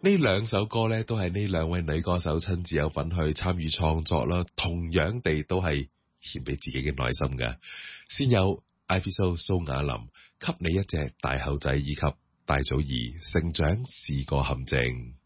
呢兩首歌咧都係呢兩位女歌手親自有份去參與創作啦，同樣地都係獻俾自己嘅內心嘅。先有 Ivy So 蘇雅琳給你一隻大口仔，以及戴祖儀成長是個陷阱。